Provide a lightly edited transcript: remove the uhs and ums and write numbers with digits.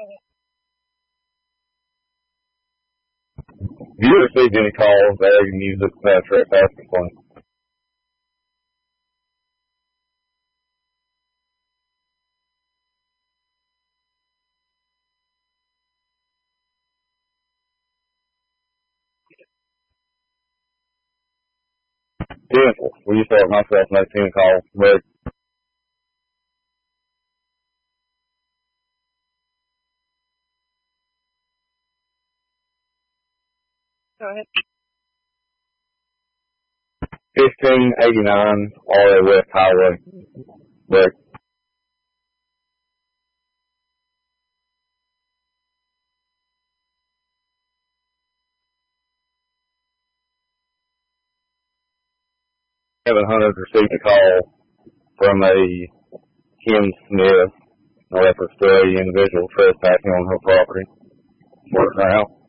Have you received any calls that you can use this trespass complaint? Dental. We used to have myself make 10 calls, but Go ahead. 1589 RA West Highway. But Kevin Hunter received a call from a Kim Smith in reference to an individual trespassing on her property. Work now.